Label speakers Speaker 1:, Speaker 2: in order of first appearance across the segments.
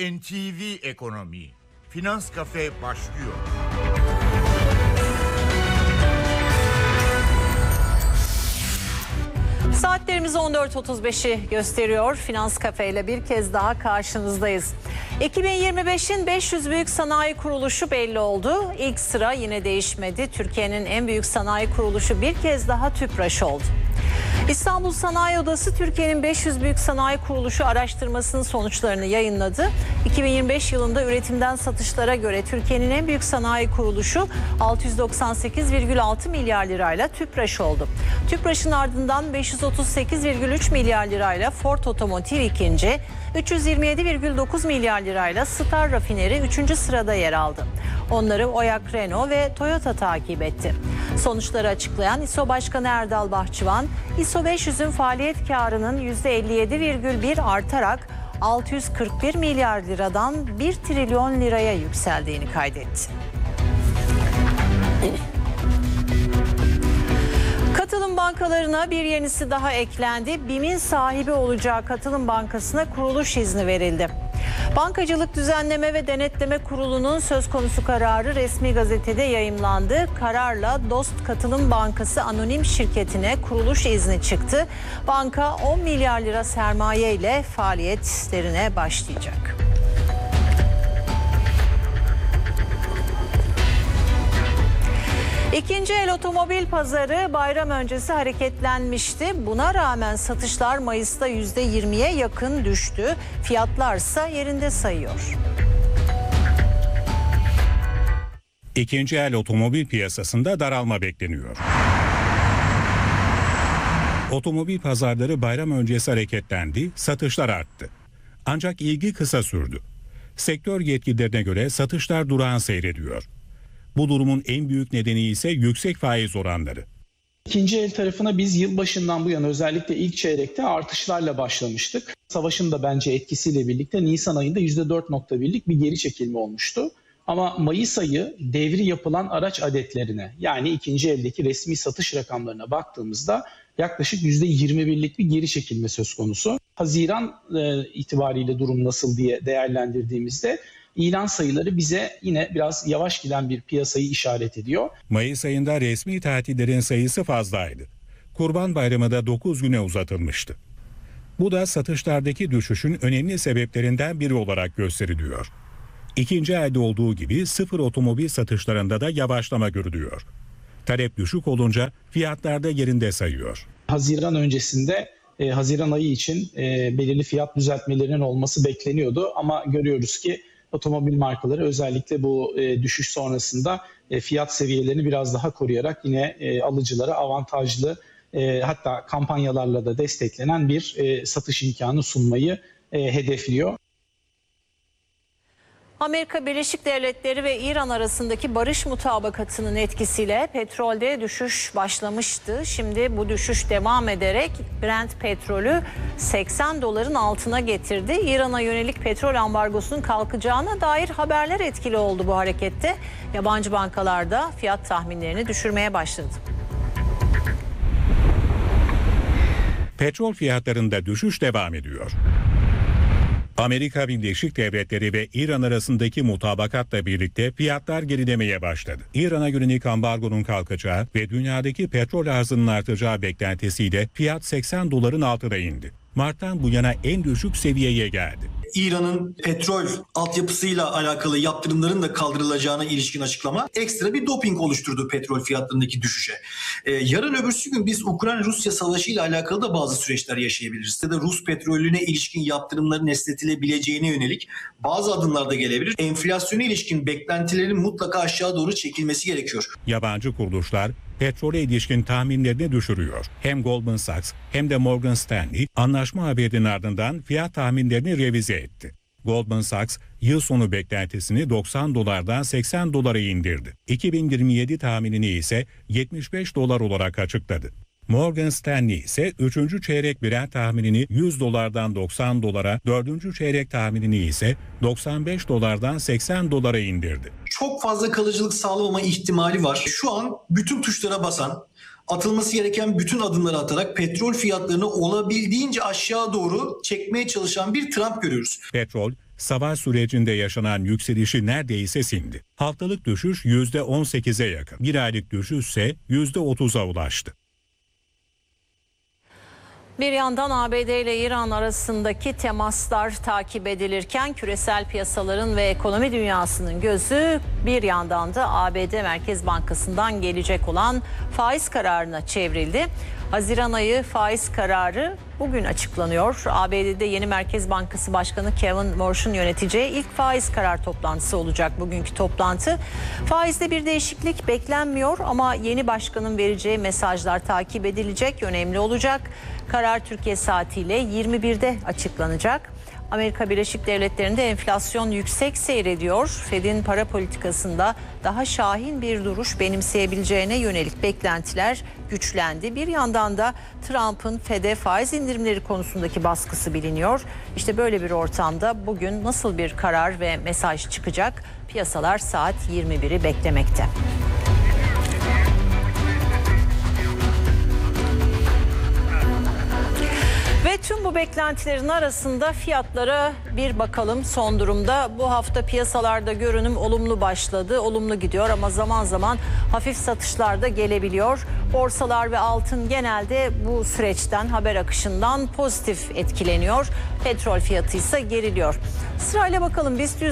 Speaker 1: NTV Ekonomi Finans Kafe başlıyor.
Speaker 2: Saatlerimiz 14.35'i gösteriyor. Finans Kafe ile bir kez daha karşınızdayız. 2025'in 500 büyük sanayi kuruluşu belli oldu. İlk sıra yine değişmedi. Türkiye'nin en büyük sanayi kuruluşu bir kez daha TÜPRAŞ oldu. İstanbul Sanayi Odası Türkiye'nin 500 büyük sanayi kuruluşu araştırmasının sonuçlarını yayınladı. 2025 yılında üretimden satışlara göre Türkiye'nin en büyük sanayi kuruluşu 698,6 milyar lirayla TÜPRAŞ oldu. TÜPRAŞ'ın ardından 538,3 milyar lirayla Ford Otomotiv ikinci, 327,9 milyar lirayla Star Rafineri 3. sırada yer aldı. Onları Oyak Renault ve Toyota takip etti. Sonuçları açıklayan İSO Başkanı Erdal Bahçıvan, İSO 500'ün faaliyet karının %57,1 artarak 641 milyar liradan 1 trilyon liraya yükseldiğini kaydetti. Katılım bankalarına bir yenisi daha eklendi. BİM'in sahibi olacağı Katılım Bankası'na kuruluş izni verildi. Bankacılık Düzenleme ve Denetleme Kurulu'nun söz konusu kararı resmi gazetede yayımlandı. Kararla Dost Katılım Bankası Anonim Şirketi'ne kuruluş izni çıktı. Banka 10 milyar lira sermaye ile faaliyetlerine başlayacak. İkinci el otomobil pazarı bayram öncesi hareketlenmişti. Buna rağmen satışlar Mayıs'ta %20'ye yakın düştü. Fiyatlarsa yerinde sayıyor.
Speaker 3: İkinci el otomobil piyasasında daralma bekleniyor. Otomobil pazarları bayram öncesi hareketlendi, satışlar arttı. Ancak ilgi kısa sürdü. Sektör yetkililerine göre satışlar durağan seyrediyor. Bu durumun en büyük nedeni ise yüksek faiz oranları.
Speaker 4: İkinci el tarafına biz yılbaşından bu yana özellikle ilk çeyrekte artışlarla başlamıştık. Savaşın da bence etkisiyle birlikte Nisan ayında %4,1'lik bir geri çekilme olmuştu. Ama Mayıs ayı devri yapılan araç adetlerine, yani ikinci eldeki resmi satış rakamlarına baktığımızda yaklaşık %21'lik bir geri çekilme söz konusu. Haziran itibariyle durum nasıl diye değerlendirdiğimizde İlan sayıları bize yine biraz yavaş giden bir piyasayı işaret ediyor.
Speaker 3: Mayıs ayında resmi tatillerin sayısı fazlaydı. Kurban Bayramı da 9 güne uzatılmıştı. Bu da satışlardaki düşüşün önemli sebeplerinden biri olarak gösteriliyor. İkinci elde olduğu gibi sıfır otomobil satışlarında da yavaşlama görülüyor. Talep düşük olunca fiyatlar da yerinde sayıyor.
Speaker 4: Haziran öncesinde Haziran ayı için belirli fiyat düzeltmelerinin olması bekleniyordu ama görüyoruz ki otomobil markaları özellikle bu düşüş sonrasında fiyat seviyelerini biraz daha koruyarak yine alıcılara avantajlı hatta kampanyalarla da desteklenen bir satış imkanı sunmayı hedefliyor.
Speaker 2: Amerika Birleşik Devletleri ve İran arasındaki barış mutabakatının etkisiyle petrolde düşüş başlamıştı. Şimdi bu düşüş devam ederek Brent petrolü 80 doların altına getirdi. İran'a yönelik petrol ambargosunun kalkacağına dair haberler etkili oldu bu harekette. Yabancı bankalar da fiyat tahminlerini düşürmeye başladı.
Speaker 3: Petrol fiyatlarında düşüş devam ediyor. Amerika Birleşik Devletleri ve İran arasındaki mutabakatla birlikte fiyatlar gerilemeye başladı. İran'a yönelik ambargonun kalkacağı ve dünyadaki petrol arzının artacağı beklentisiyle fiyat 80 doların altına indi. Mart'tan bu yana en düşük seviyeye geldi.
Speaker 5: İran'ın petrol altyapısıyla alakalı yaptırımların da kaldırılacağına ilişkin açıklama ekstra bir doping oluşturdu petrol fiyatlarındaki düşüşe. Yarın öbürsü gün biz Ukrayna-Rusya savaşı ile alakalı da bazı süreçler yaşayabiliriz. Ya da Rus petrolüne ilişkin yaptırımların esnetilebileceğine yönelik bazı adımlar da gelebilir. Enflasyona ilişkin beklentilerin mutlaka aşağı doğru çekilmesi gerekiyor.
Speaker 3: Yabancı kuruluşlar petrole ilişkin tahminlerini düşürüyor. Hem Goldman Sachs hem de Morgan Stanley anlaşma haberinin ardından fiyat tahminlerini revize etti. Goldman Sachs yıl sonu beklentisini 90 dolardan 80 dolara indirdi. 2027 tahminini ise 75 dolar olarak açıkladı. Morgan Stanley ise 3. çeyrek Brent tahminini 100 dolardan 90 dolara, 4. çeyrek tahminini ise 95 dolardan 80 dolara indirdi.
Speaker 5: Çok fazla kalıcılık sağlamama ihtimali var. Şu an bütün tuşlara basan, atılması gereken bütün adımları atarak petrol fiyatlarını olabildiğince aşağı doğru çekmeye çalışan bir Trump görüyoruz.
Speaker 3: Petrol savaş sürecinde yaşanan yükselişi neredeyse sindi. Haftalık düşüş %18'e yakın. Bir aylık düşüş ise %30'a ulaştı.
Speaker 2: Bir yandan ABD ile İran arasındaki temaslar takip edilirken küresel piyasaların ve ekonomi dünyasının gözü bir yandan da ABD Merkez Bankası'ndan gelecek olan faiz kararına çevrildi. Haziran ayı faiz kararı bugün açıklanıyor. ABD'de yeni Merkez Bankası Başkanı Kevin Warsh'un yöneteceği ilk faiz karar toplantısı olacak bugünkü toplantı. Faizde bir değişiklik beklenmiyor ama yeni başkanın vereceği mesajlar takip edilecek, önemli olacak. Karar Türkiye saatiyle 21'de açıklanacak. Amerika Birleşik Devletleri'nde enflasyon yüksek seyrediyor. Fed'in para politikasında daha şahin bir duruş benimseyebileceğine yönelik beklentiler güçlendi. Bir yandan da Trump'ın Fed'e faiz indirimleri konusundaki baskısı biliniyor. İşte böyle bir ortamda bugün nasıl bir karar ve mesaj çıkacak? Piyasalar saat 21'i beklemekte. Ve tüm bu beklentilerin arasında fiyatlara bir bakalım son durumda. Bu hafta piyasalarda görünüm olumlu başladı, olumlu gidiyor ama zaman zaman hafif satışlar da gelebiliyor. Borsalar ve altın genelde bu süreçten, haber akışından pozitif etkileniyor. Petrol fiyatı ise geriliyor. Sırayla bakalım, BIST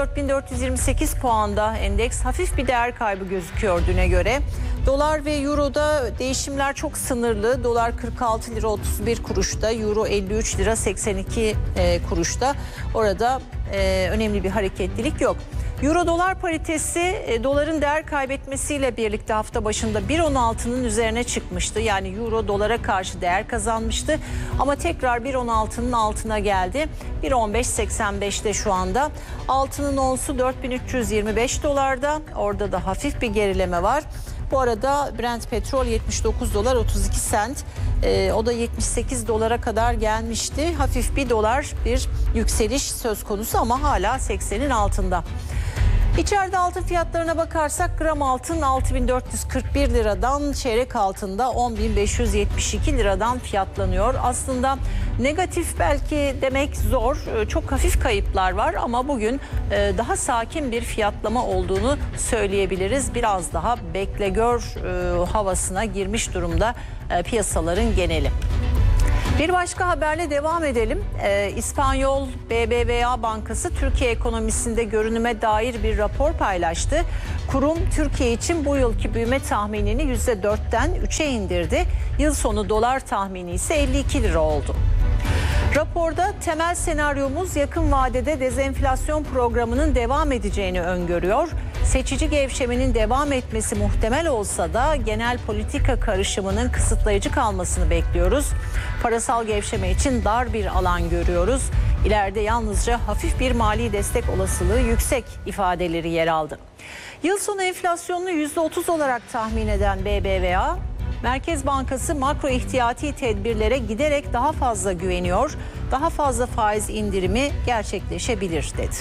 Speaker 2: %14.428 puanda, endeks hafif bir değer kaybı gözüküyor düne göre. Dolar ve Euro'da değişimler çok sınırlı. Dolar 46 lira 31 kuruşta, Euro 53 lira 82 kuruşta. Orada önemli bir hareketlilik yok. Euro dolar paritesi doların değer kaybetmesiyle birlikte hafta başında 1.16'nın üzerine çıkmıştı. Yani euro dolara karşı değer kazanmıştı ama tekrar 1.16'nın altına geldi. 1.1585'te şu anda. Altının onsu 4325 dolarda. Orada da hafif bir gerileme var. Bu arada Brent petrol 79 dolar 32 sent. O da 78 dolara kadar gelmişti. Hafif bir dolar bir yükseliş söz konusu ama hala 80'in altında. İçeride altın fiyatlarına bakarsak gram altın 6.441 liradan, çeyrek altında 10.572 liradan fiyatlanıyor. Aslında negatif belki demek zor, çok hafif kayıplar var ama bugün daha sakin bir fiyatlama olduğunu söyleyebiliriz. Biraz daha bekle gör havasına girmiş durumda piyasaların geneli. Bir başka haberle devam edelim. İspanyol BBVA Bankası Türkiye ekonomisinde görünüme dair bir rapor paylaştı. Kurum Türkiye için bu yılki büyüme tahminini %4'ten 3'e indirdi. Yıl sonu dolar tahmini ise 52 lira oldu. Raporda temel senaryomuz yakın vadede dezenflasyon programının devam edeceğini öngörüyor. Seçici gevşemenin devam etmesi muhtemel olsa da genel politika karışımının kısıtlayıcı kalmasını bekliyoruz. Parasal gevşeme için dar bir alan görüyoruz. İleride yalnızca hafif bir mali destek olasılığı yüksek ifadeleri yer aldı. Yıl sonu enflasyonunu %30 olarak tahmin eden BBVA, Merkez Bankası makro ihtiyati tedbirlere giderek daha fazla güveniyor. Daha fazla faiz indirimi gerçekleşebilir dedi.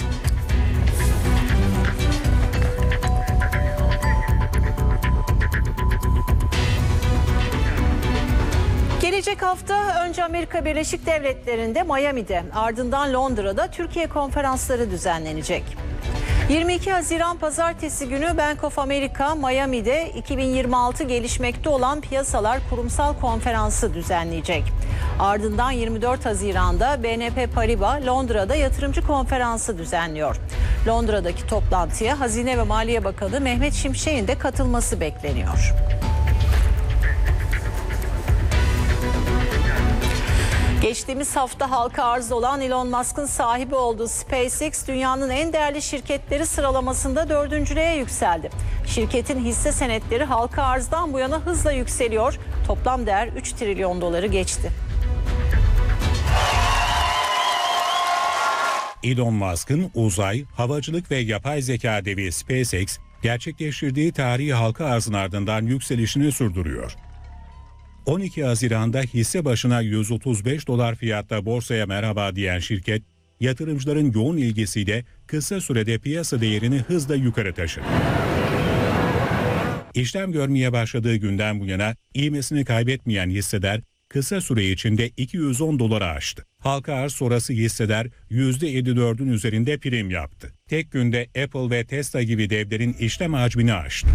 Speaker 2: Gelecek hafta önce Amerika Birleşik Devletleri'nde Miami'de, ardından Londra'da Türkiye konferansları düzenlenecek. 22 Haziran Pazartesi günü Bank of America Miami'de 2026 gelişmekte olan piyasalar kurumsal konferansı düzenleyecek. Ardından 24 Haziran'da BNP Paribas Londra'da yatırımcı konferansı düzenliyor. Londra'daki toplantıya Hazine ve Maliye Bakanı Mehmet Şimşek'in de katılması bekleniyor. Geçtiğimiz hafta halka arz olan Elon Musk'ın sahibi olduğu SpaceX dünyanın en değerli şirketleri sıralamasında 4.'lüğe yükseldi. Şirketin hisse senetleri halka arzdan bu yana hızla yükseliyor. Toplam değer 3 trilyon doları geçti.
Speaker 3: Elon Musk'ın uzay, havacılık ve yapay zeka devi SpaceX gerçekleştirdiği tarihi halka arzın ardından yükselişini sürdürüyor. 12 Haziran'da hisse başına 135 dolar fiyatta borsaya merhaba diyen şirket, yatırımcıların yoğun ilgisiyle kısa sürede piyasa değerini hızla yukarı taşıdı. İşlem görmeye başladığı günden bu yana ivmesini kaybetmeyen hisseler kısa süre içinde 210 dolara aştı. Halka arz sonrası hisseler %54'ün üzerinde prim yaptı. Tek günde Apple ve Tesla gibi devlerin işlem hacmini aştı.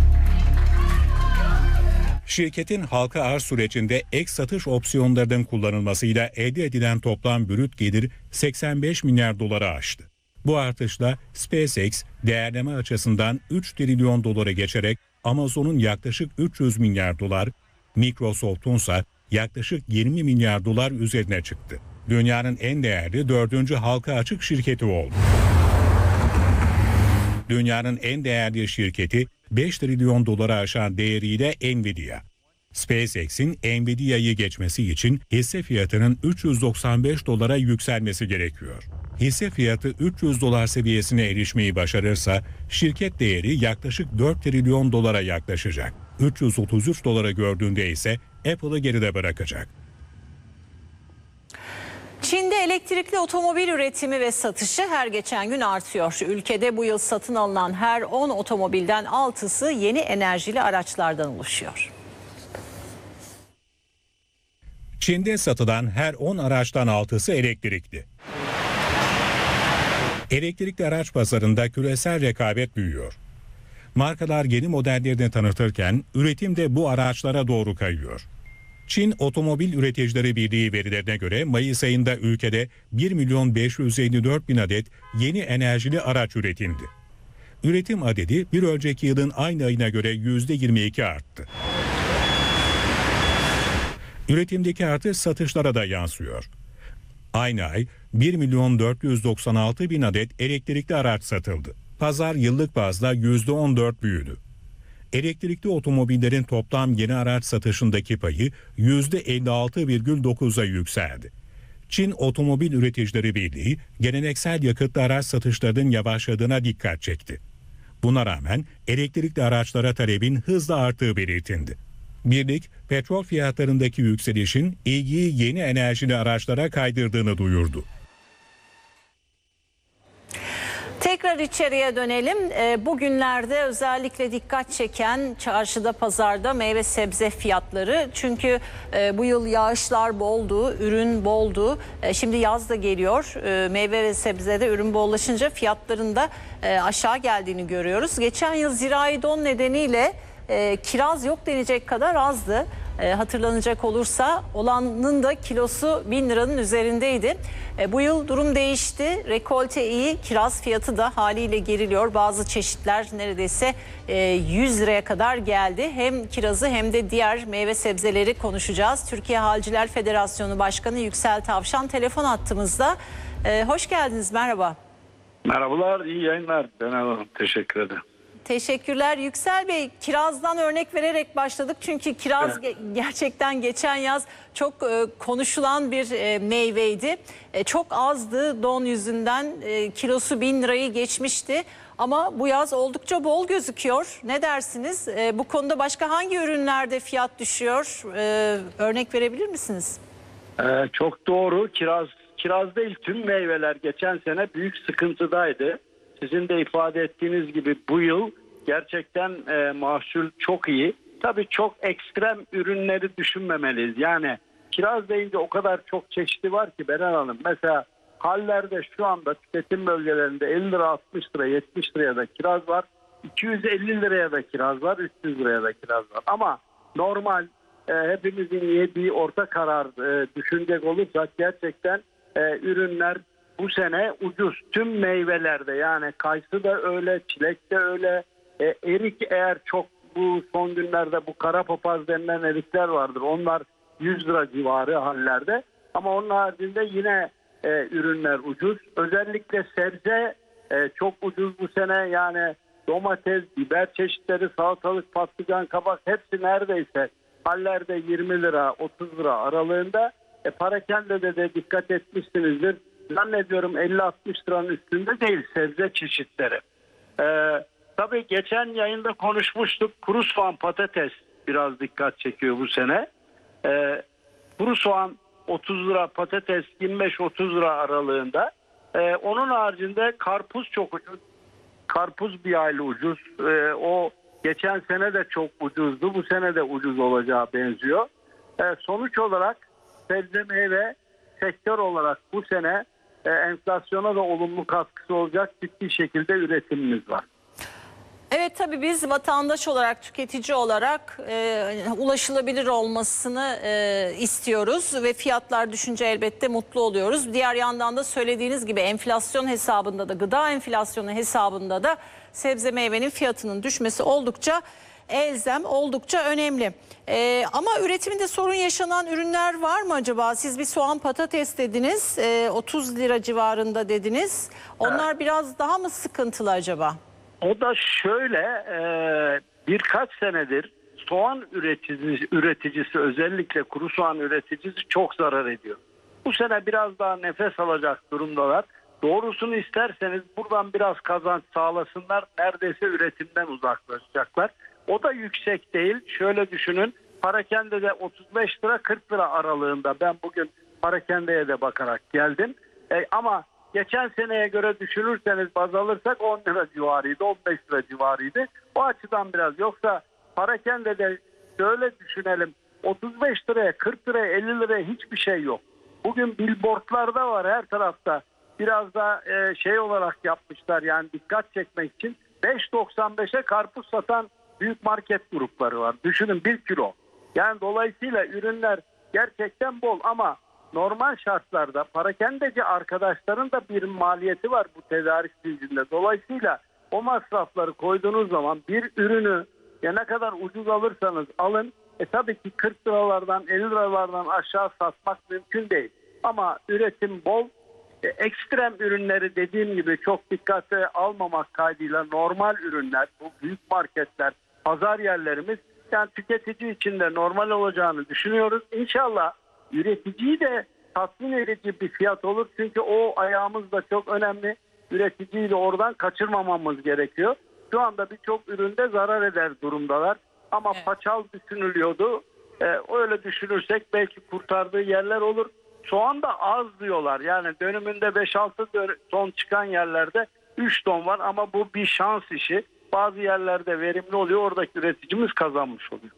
Speaker 3: Şirketin halka arz sürecinde ek satış opsiyonlarının kullanılmasıyla elde edilen toplam brüt gelir 85 milyar dolara aştı. Bu artışla SpaceX değerleme açısından 3 trilyon dolara geçerek Amazon'un yaklaşık 300 milyar dolar, Microsoft'un ise yaklaşık 20 milyar dolar üzerine çıktı. Dünyanın en değerli 4. halka açık şirketi oldu. Dünyanın en değerli şirketi 5 trilyon dolara aşan değeriyle Nvidia. SpaceX'in Nvidia'yı geçmesi için hisse fiyatının 395 dolara yükselmesi gerekiyor. Hisse fiyatı 300 dolar seviyesine erişmeyi başarırsa şirket değeri yaklaşık 4 trilyon dolara yaklaşacak. 333 dolara gördüğünde ise Apple'ı geride bırakacak.
Speaker 2: Çin'de elektrikli otomobil üretimi ve satışı her geçen gün artıyor. Ülkede bu yıl satın alınan her 10 otomobilden 6'sı yeni enerjili araçlardan oluşuyor.
Speaker 3: Çin'de satılan her 10 araçtan 6'sı elektrikli. Elektrikli araç pazarında küresel rekabet büyüyor. Markalar yeni modellerini tanıtırken üretim de bu araçlara doğru kayıyor. Çin Otomobil Üreticileri Birliği verilerine göre Mayıs ayında ülkede 1.554.000 adet yeni enerjili araç üretildi. Üretim adedi bir önceki yılın aynı ayına göre %22 arttı. Üretimdeki artış satışlara da yansıyor. Aynı ay 1.496.000 adet elektrikli araç satıldı. Pazar yıllık bazda %14 büyüdü. Elektrikli otomobillerin toplam yeni araç satışındaki payı %56,9'a yükseldi. Çin Otomobil Üreticileri Birliği geleneksel yakıtlı araç satışlarının yavaşladığına dikkat çekti. Buna rağmen elektrikli araçlara talebin hızla arttığı belirtildi. Birlik, petrol fiyatlarındaki yükselişin ilgiyi yeni enerjili araçlara kaydırdığını duyurdu.
Speaker 2: Tekrar içeriye dönelim. Bugünlerde özellikle dikkat çeken çarşıda, pazarda meyve sebze fiyatları. Çünkü bu yıl yağışlar boldu, ürün boldu. Şimdi yaz da geliyor. Meyve ve sebzede ürün bollaşınca fiyatların da aşağı geldiğini görüyoruz. Geçen yıl zirai don nedeniyle kiraz yok denecek kadar azdı. Hatırlanacak olursa olanın da kilosu 1000 liranın üzerindeydi. Bu yıl durum değişti. Rekolte iyi, kiraz fiyatı da haliyle geriliyor. Bazı çeşitler neredeyse 100 liraya kadar geldi. Hem kirazı hem de diğer meyve sebzeleri konuşacağız. Türkiye Halciler Federasyonu Başkanı Yüksel Tavşan telefon attığımızda. Hoş geldiniz, merhaba.
Speaker 6: Merhabalar, iyi yayınlar. Ben Hanım, teşekkür ederim.
Speaker 2: Teşekkürler. Yüksel Bey, kirazdan örnek vererek başladık. Çünkü kiraz gerçekten geçen yaz çok konuşulan bir meyveydi. Çok azdı don yüzünden, kilosu 1000 lirayı geçmişti. Ama bu yaz oldukça bol gözüküyor. Ne dersiniz? Bu konuda başka hangi ürünlerde fiyat düşüyor? Örnek verebilir misiniz?
Speaker 6: Çok doğru. Kiraz değil, tüm meyveler geçen sene büyük sıkıntıdaydı. Sizin de ifade ettiğiniz gibi bu yıl gerçekten mahsul çok iyi. Tabii çok ekstrem ürünleri düşünmemeliyiz. Yani kiraz deyince o kadar çok çeşidi var ki Beren Hanım. Mesela Haller'de şu anda tüketim bölgelerinde 50 lira, 60 lira, 70 liraya da kiraz var. 250 liraya da kiraz var, 300 liraya da kiraz var. Ama normal hepimizin yediği orta karar düşünecek olursak gerçekten ürünler bu sene ucuz. Tüm meyvelerde, yani kayısı da öyle, çilek de öyle. Erik, eğer çok bu son günlerde bu kara papaz denilen erikler vardır. Onlar 100 lira civarı Hallerde. Ama onun haricinde yine ürünler ucuz. Özellikle sebze çok ucuz bu sene. Yani domates, biber çeşitleri, salatalık, patlıcan, kabak hepsi neredeyse Hallerde 20 lira, 30 lira aralığında. Parakende de dikkat etmişsinizdir. Zannediyorum 50-60 liranın üstünde değil sebze çeşitleri. Tabii geçen yayında konuşmuştuk. Kuru soğan, patates biraz dikkat çekiyor bu sene. Kuru soğan 30 lira, patates 25-30 lira aralığında. Onun haricinde karpuz çok ucuz. Karpuz bir aylı ucuz. O geçen sene de çok ucuzdu. Bu sene de ucuz olacağı benziyor. Sonuç olarak sebze meyve sektör olarak bu sene enflasyona da olumlu katkısı olacak ciddi şekilde üretimimiz var.
Speaker 2: Evet, tabii biz vatandaş olarak, tüketici olarak ulaşılabilir olmasını istiyoruz ve fiyatlar düşünce elbette mutlu oluyoruz. Diğer yandan da söylediğiniz gibi enflasyon hesabında da, gıda enflasyonu hesabında da sebze meyvenin fiyatının düşmesi oldukça elzem, oldukça önemli. Ama üretiminde sorun yaşanan ürünler var mı acaba? Siz bir soğan patates dediniz, 30 lira civarında dediniz. Onlar biraz daha mı sıkıntılı acaba?
Speaker 6: O da şöyle, birkaç senedir soğan üreticisi özellikle kuru soğan üreticisi çok zarar ediyor. Bu sene biraz daha nefes alacak durumdalar. Doğrusunu isterseniz buradan biraz kazanç sağlasınlar. Neredeyse üretimden uzaklaşacaklar. O da yüksek değil. Şöyle düşünün, Parakende'de 35 lira 40 lira aralığında. Ben bugün Parakende'ye de bakarak geldim. Ama geçen seneye göre düşünürseniz baz alırsak 10 lira civarıydı, 15 lira civarıydı. O açıdan biraz. Yoksa Parakende'de şöyle düşünelim, 35 liraya, 40 liraya, 50 liraya hiçbir şey yok. Bugün billboardlarda var her tarafta. Biraz da şey olarak yapmışlar, yani dikkat çekmek için 5.95'e karpuz satan büyük market grupları var. Düşünün 1 kilo. Yani dolayısıyla ürünler gerçekten bol ama normal şartlarda parakendeci arkadaşların da bir maliyeti var bu tedarik zincirinde. Dolayısıyla o masrafları koyduğunuz zaman bir ürünü ya ne kadar ucuz alırsanız alın, tabii ki 40 liralardan 50 liralardan aşağı satmak mümkün değil. Ama üretim bol. Ekstrem ürünleri dediğim gibi çok dikkate almamak kaydıyla normal ürünler, bu büyük marketler, pazar yerlerimiz, yani tüketici için de normal olacağını düşünüyoruz. İnşallah üreticiyi de tatmin edici bir fiyat olur. Çünkü o ayağımız da çok önemli. Üreticiyi de oradan kaçırmamamız gerekiyor. Şu anda birçok üründe zarar eder durumdalar. Ama evet, paçal düşünülüyordu. Öyle düşünürsek belki kurtardığı yerler olur. Soğan da az diyorlar. Yani dönümünde 5-6 ton çıkan yerlerde 3 ton var ama bu bir şans işi. Bazı yerlerde verimli oluyor. Oradaki üreticimiz kazanmış oluyor.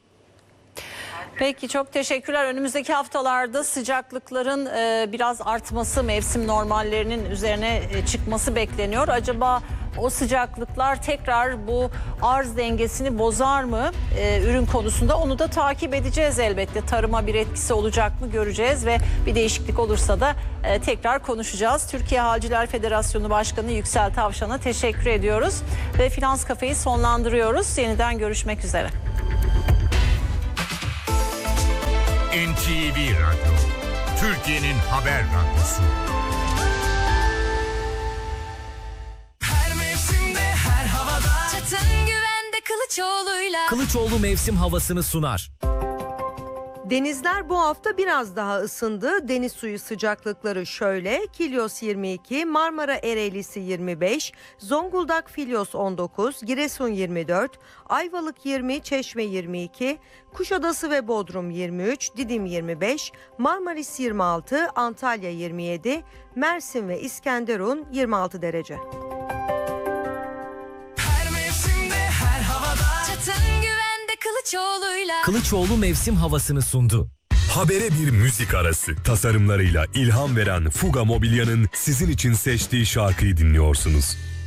Speaker 2: Peki, çok teşekkürler. Önümüzdeki haftalarda sıcaklıkların biraz artması, mevsim normallerinin üzerine çıkması bekleniyor. Acaba o sıcaklıklar tekrar bu arz dengesini bozar mı ürün konusunda? Onu da takip edeceğiz elbette. Tarıma bir etkisi olacak mı göreceğiz ve bir değişiklik olursa da tekrar konuşacağız. Türkiye Halciler Federasyonu Başkanı Yüksel Tavşan'a teşekkür ediyoruz ve Finans Kafe'yi sonlandırıyoruz. Yeniden görüşmek üzere.
Speaker 1: NTV Radyo, Türkiye'nin haber radyosu.
Speaker 7: Her mevsimde, her havada. Çatın güvende Kılıçoğlu'yla. Kılıçoğlu mevsim havasını sunar.
Speaker 8: Denizler bu hafta biraz daha ısındı. Deniz suyu sıcaklıkları şöyle: Kilyos 22, Marmara Ereğlisi 25, Zonguldak Filyos 19, Giresun 24, Ayvalık 20, Çeşme 22, Kuşadası ve Bodrum 23, Didim 25, Marmaris 26, Antalya 27, Mersin ve İskenderun 26 derece.
Speaker 7: Her mevsimde, her havada. Çatın güvende Kılıçoğlu'yla. Kılıçoğlu mevsim havasını sundu.
Speaker 9: Habere bir müzik arası. Tasarımlarıyla ilham veren Fuga Mobilya'nın sizin için seçtiği şarkıyı dinliyorsunuz.